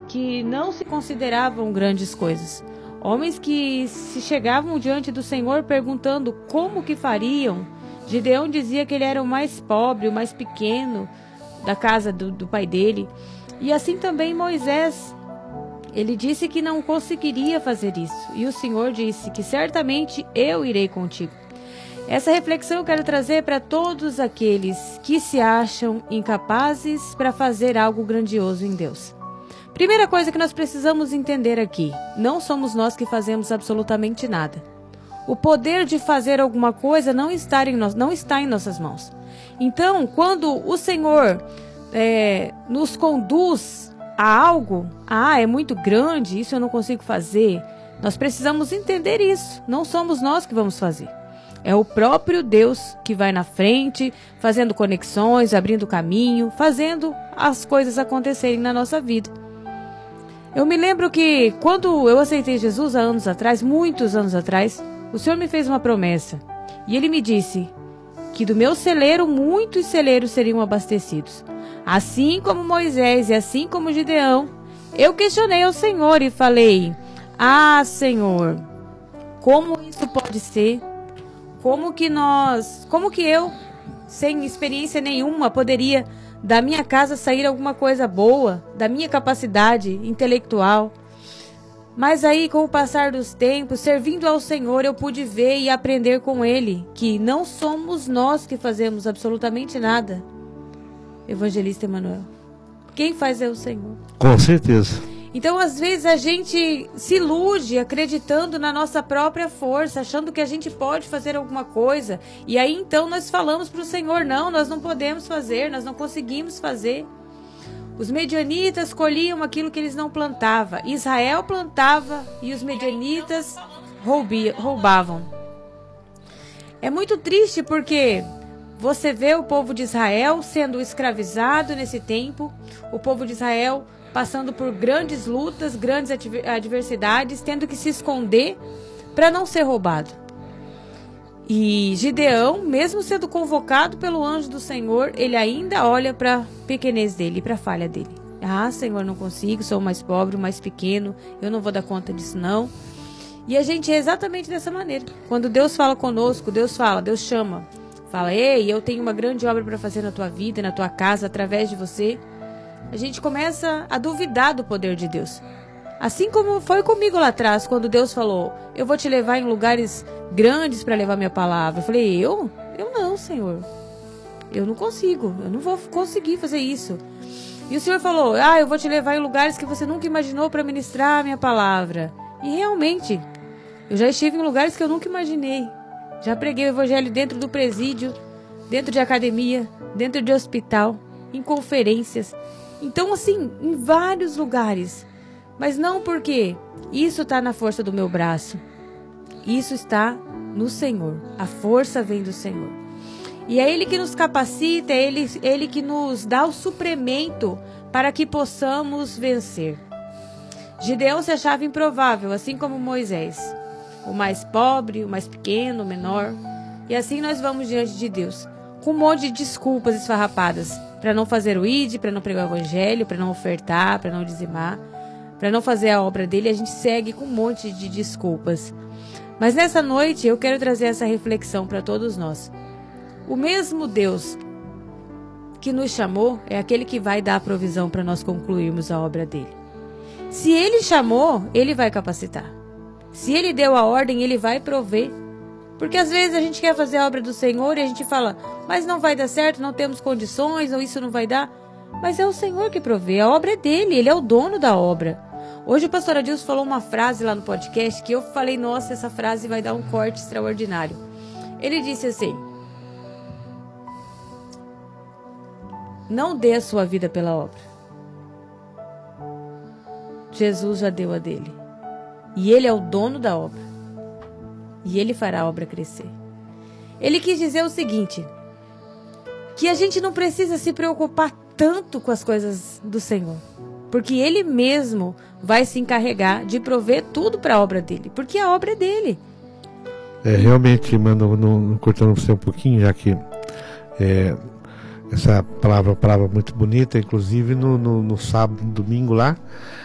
que não se consideravam grandes coisas. Homens que se chegavam diante do Senhor perguntando como que fariam. Gideão dizia que ele era o mais pobre, o mais pequeno da casa do pai dele. E assim também Moisés. Ele disse que não conseguiria fazer isso. E o Senhor disse que certamente eu irei contigo. Essa reflexão eu quero trazer para todos aqueles que se acham incapazes para fazer algo grandioso em Deus. Primeira coisa que nós precisamos entender aqui: não somos nós que fazemos absolutamente nada. O poder de fazer alguma coisa não está em nossas mãos. Então, quando o Senhor nos conduz a algo, é muito grande, isso eu não consigo fazer, nós precisamos entender isso. Não somos nós que vamos fazer. É o próprio Deus que vai na frente, fazendo conexões, abrindo caminho, fazendo as coisas acontecerem na nossa vida. Eu me lembro que quando eu aceitei Jesus há anos atrás, muitos anos atrás, o Senhor me fez uma promessa. E Ele me disse que do meu celeiro muitos celeiros seriam abastecidos. Assim como Moisés e assim como Gideão, eu questionei ao Senhor e falei: Senhor, como isso pode ser? Como que eu, sem experiência nenhuma, poderia da minha casa sair alguma coisa boa, da minha capacidade intelectual? Mas aí, com o passar dos tempos, servindo ao Senhor, eu pude ver e aprender com Ele que não somos nós que fazemos absolutamente nada. Evangelista Emanuel, quem faz é o Senhor. Com certeza. Então, às vezes, a gente se ilude acreditando na nossa própria força, achando que a gente pode fazer alguma coisa. E aí, então, nós falamos para o Senhor: não, nós não podemos fazer, nós não conseguimos fazer. Os medianitas colhiam aquilo que eles não plantavam. Israel plantava e os medianitas roubavam. É muito triste porque você vê o povo de Israel sendo escravizado nesse tempo, o povo de Israel passando por grandes lutas, grandes adversidades, tendo que se esconder para não ser roubado. E Gideão, mesmo sendo convocado pelo anjo do Senhor, ele ainda olha para a pequenez dele, para a falha dele. Senhor, não consigo, sou o mais pobre, o mais pequeno, eu não vou dar conta disso não. E a gente é exatamente dessa maneira. Quando Deus fala conosco, Deus chama. Fala: ei, eu tenho uma grande obra para fazer na tua vida, na tua casa, através de você. A gente começa a duvidar do poder de Deus. Assim como foi comigo lá atrás, quando Deus falou: eu vou te levar em lugares grandes para levar minha palavra. Eu falei: eu não, Senhor. Eu não consigo, eu não vou conseguir fazer isso. E o Senhor falou: eu vou te levar em lugares que você nunca imaginou para ministrar a minha palavra. E realmente, eu já estive em lugares que eu nunca imaginei. Já preguei o evangelho dentro do presídio, dentro de academia, dentro de hospital, em conferências. Então, assim, em vários lugares. Mas não porque isso está na força do meu braço. Isso está no Senhor. A força vem do Senhor. E é Ele que nos capacita, é Ele que nos dá o suplemento para que possamos vencer. Gideão se achava improvável, assim como Moisés. O mais pobre, o mais pequeno, o menor. E assim nós vamos diante de Deus, com um monte de desculpas esfarrapadas, para não fazer o ID, para não pregar o evangelho, para não ofertar, para não dizimar, para não fazer a obra dele. A gente segue com um monte de desculpas. Mas nessa noite eu quero trazer essa reflexão para todos nós. O mesmo Deus que nos chamou é aquele que vai dar a provisão para nós concluirmos a obra dele. Se Ele chamou, Ele vai capacitar. Se Ele deu a ordem, Ele vai prover. Porque às vezes a gente quer fazer a obra do Senhor e a gente fala: mas não vai dar certo, não temos condições, ou isso não vai dar. Mas é o Senhor que provê, a obra é dele, Ele é o dono da obra. Hoje o pastor Adilson falou uma frase lá no podcast que eu falei: nossa, essa frase vai dar um corte extraordinário. Ele disse assim: não dê a sua vida pela obra. Jesus já deu a dele. E Ele é o dono da obra. E Ele fará a obra crescer. Ele quis dizer o seguinte: que a gente não precisa se preocupar tanto com as coisas do Senhor, porque Ele mesmo vai se encarregar de prover tudo para a obra dele, porque a obra é dele. Realmente, mano, cortando você um pouquinho, já que essa palavra é uma palavra muito bonita, inclusive no sábado, no domingo lá,